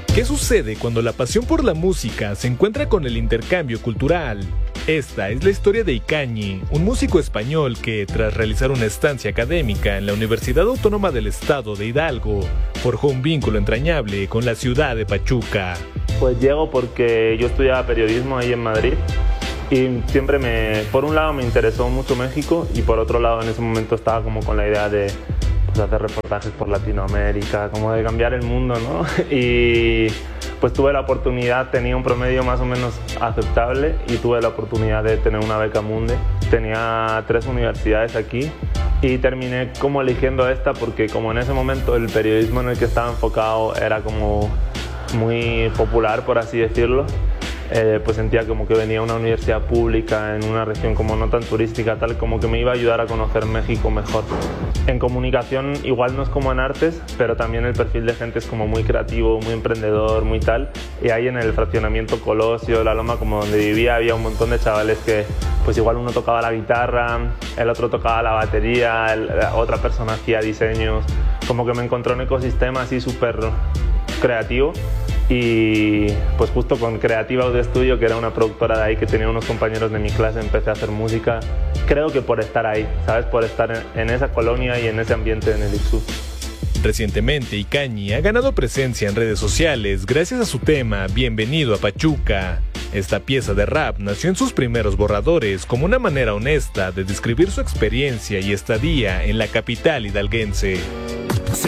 ¿Qué sucede cuando la pasión por la música se encuentra con el intercambio cultural? Esta es la historia de Icañi, un músico español que, tras realizar una estancia académica en la Universidad Autónoma del Estado de Hidalgo, forjó un vínculo entrañable con la ciudad de Pachuca. Pues llego porque yo estudiaba periodismo ahí en Madrid y siempre por un lado me interesó mucho México y por otro lado en ese momento estaba como con la idea de hacer reportajes por Latinoamérica, como de cambiar el mundo, ¿no? Y pues tuve la oportunidad, tenía un promedio más o menos aceptable y tuve la oportunidad de tener una beca Munde. Tenía 3 universidades aquí y terminé como eligiendo esta porque como en ese momento el periodismo en el que estaba enfocado era como muy popular, por así decirlo, pues sentía como que venía a una universidad pública en una región como no tan turística, tal como que me iba a ayudar a conocer México mejor. En comunicación igual no es como en artes, pero también el perfil de gente es como muy creativo, muy emprendedor, muy tal. Y ahí en el fraccionamiento Colosio, La Loma, como donde vivía, había un montón de chavales que pues igual uno tocaba la guitarra, el otro tocaba la batería, otra persona hacía diseños. Como que me encontré un ecosistema así súper creativo. Y pues justo con Creativa Audio Studio, que era una productora de ahí que tenía unos compañeros de mi clase, empecé a hacer música. Creo que por estar ahí, ¿sabes? Por estar en esa colonia y en ese ambiente en el IPSU. Recientemente, Icañi ha ganado presencia en redes sociales gracias a su tema Bienvenido a Pachuca. Esta pieza de rap nació en sus primeros borradores como una manera honesta de describir su experiencia y estadía en la capital hidalguense.